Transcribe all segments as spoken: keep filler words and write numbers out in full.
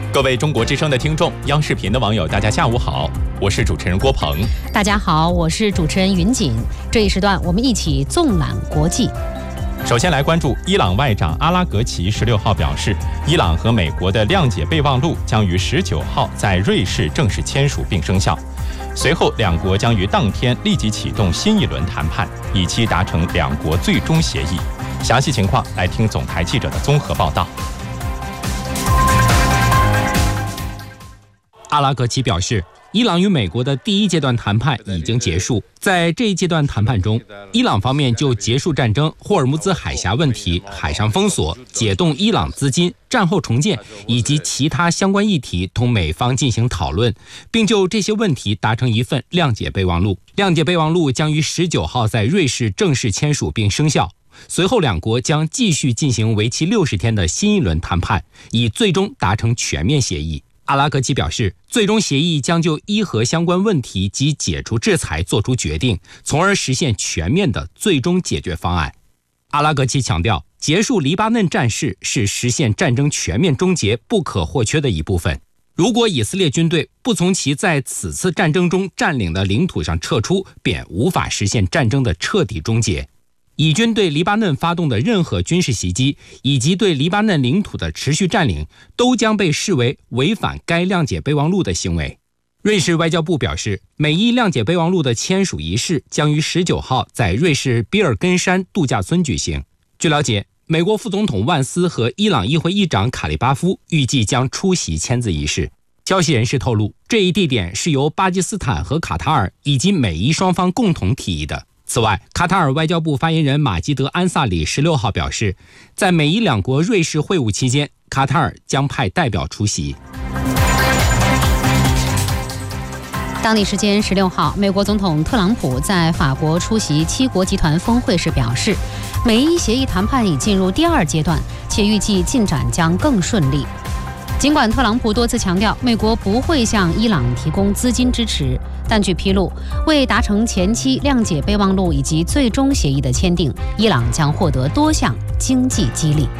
各位中国之声的听众，央视频的网友，大家下午好，我是主持人郭鹏。 大家好，我是主持人云锦。这一时段，我们一起纵览国际。 首先来关注伊朗外长阿拉格齐十六号表示，伊朗和美国的谅解备忘录将于十九号在瑞士正式签署并生效。随后，两国将于当天立即启动新一轮谈判，以期达成两国最终协议。详细情况来听总台记者的综合报道。 阿拉格齐表示，伊朗与美国的第一阶段谈判已经结束。在这一阶段谈判中，伊朗方面就结束战争、霍尔木兹海峡问题、海上封锁、解冻伊朗资金、战后重建以及其他相关议题同美方进行讨论，并就这些问题达成一份谅解备忘录。谅解备忘录将于十九号在瑞士正式签署并生效。随后，两国将继续进行为期六十天的新一轮谈判，以最终达成全面协议。阿拉格齐表示，最终协议将就伊核相关问题及解除制裁作出决定，从而实现全面的最终解决方案。阿拉格齐强调，结束黎巴嫩战事是实现战争全面终结不可或缺的一部分。如果以色列军队不从其在此次战争中占领的领土上撤出，便无法实现战争的彻底终结。以军对黎巴嫩发动的任何军事袭击，以及对黎巴嫩领土的持续占领，都将被视为违反该谅解备忘录的行为。瑞士外交部表示，美伊谅解备忘录的签署仪式将于十九号在瑞士比尔根山度假村举行。据了解，美国副总统万斯和伊朗议会议长卡利巴夫预计将出席签字仪式。消息人士透露，这一地点是由巴基斯坦和卡塔尔以及美伊双方共同提议的。此外，卡塔尔外交部发言人马基德·安萨里十六号表示，在美伊两国瑞士会晤期间，卡塔尔将派代表出席。 当地时间十六号，美国总统特朗普在法国出席七国集团峰会时表示，美伊协议谈判已进入第二阶段，且预计进展将更顺利。尽管特朗普多次强调美国不会向伊朗提供资金支持，但据披露，为达成前期谅解备忘录以及最终协议的签订，伊朗将获得多项经济激励。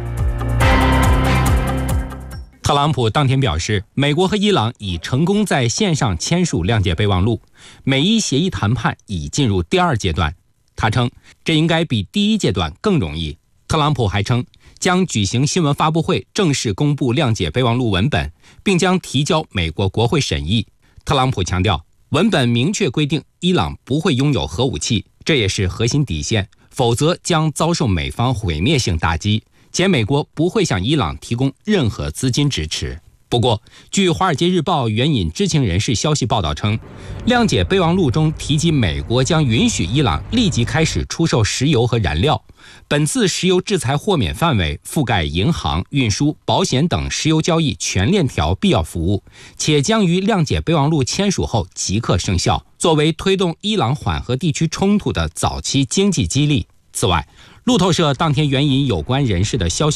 特朗普当天表示，美国和伊朗已成功在线上签署谅解备忘录，美伊协议谈判已进入第二阶段。他称，这应该比第一阶段更容易。特朗普还称，将举行新闻发布会，正式公布谅解备忘录文本，并将提交美国国会审议。特朗普强调，文本明确规定伊朗不会拥有核武器，这也是核心底线，否则将遭受美方毁灭性打击，且美国不会向伊朗提供任何资金支持。不过，据《华尔街日报》援引知情人士消息报道称，谅解备忘录中提及美国将允许伊朗立即开始出售石油和燃料。本次石油制裁豁免范围覆盖银行、运输、保险等石油交易全链条必要服务，且将于谅解备忘录签署后即刻生效，作为推动伊朗缓和地区冲突的早期经济激励。此外，路透社当天援引有关人士的消息